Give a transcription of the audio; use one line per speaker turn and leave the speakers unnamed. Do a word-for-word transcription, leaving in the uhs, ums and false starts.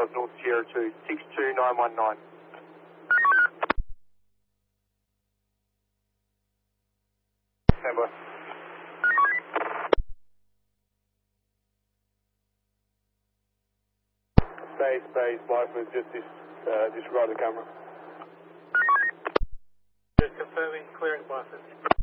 five North Sierra two, six two nine one nine. Stand by. Space, space, Blackfoot, just dis, uh, disregard the camera.
Just confirming, clearing Blackfoot.